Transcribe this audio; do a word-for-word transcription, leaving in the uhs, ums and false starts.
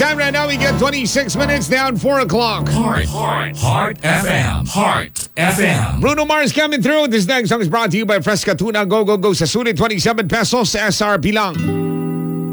time right now, we get twenty-six minutes down four o'clock. Heart, Heart, Heart F M. Heart F M. Bruno Mars coming through. This next song is brought to you by Fresca Tuna. Go, go, go. Sa sulit, twenty-seven pesos. S R P lang.